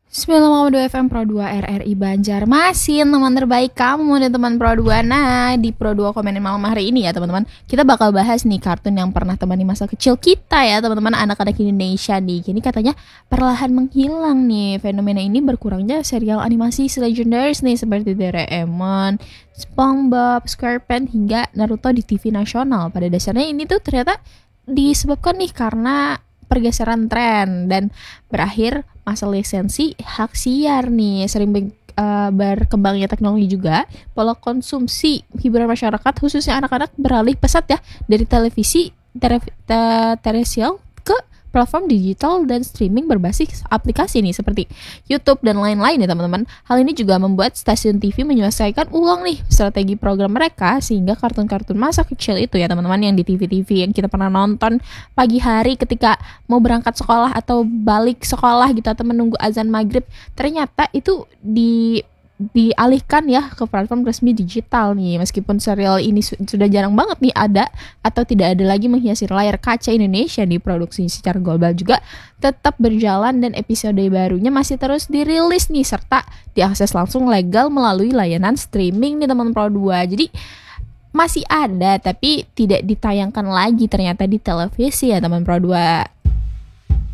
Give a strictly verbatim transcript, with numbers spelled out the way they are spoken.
sembilan koma dua F M Pro dua R R I Banjarmasin, teman terbaik kamu dan teman Pro dua. Nah, di Pro dua Komenin malam hari ini ya teman-teman, kita bakal bahas nih kartun yang pernah temani masa kecil kita ya teman-teman, anak-anak Indonesia nih. Kini katanya perlahan menghilang nih. Fenomena ini berkurangnya serial animasi legendaris nih seperti Doraemon, SpongeBob, SquarePants hingga Naruto di T V nasional. Pada dasarnya ini tuh ternyata disebabkan nih karena pergeseran tren dan berakhir masa lisensi hak siar nih. Sering be- uh, berkembangnya teknologi juga, pola konsumsi hiburan masyarakat khususnya anak-anak beralih pesat ya dari televisi tere- te- terrestrial ke platform digital dan streaming berbasis aplikasi nih seperti YouTube dan lain-lain ya teman-teman. Hal ini juga membuat stasiun T V menyelesaikan ulang nih strategi program mereka, sehingga kartun-kartun masa kecil itu ya teman-teman yang di T V-T V yang kita pernah nonton pagi hari ketika mau berangkat sekolah atau balik sekolah gitu atau menunggu azan maghrib, ternyata itu di dialihkan ya ke platform resmi digital nih. Meskipun serial ini su- sudah jarang banget nih ada atau tidak ada lagi menghiasi layar kaca Indonesia, diproduksi secara global juga tetap berjalan dan episode barunya masih terus dirilis nih serta diakses langsung legal melalui layanan streaming nih teman Pro dua. Jadi masih ada tapi tidak ditayangkan lagi ternyata di televisi ya teman Pro dua.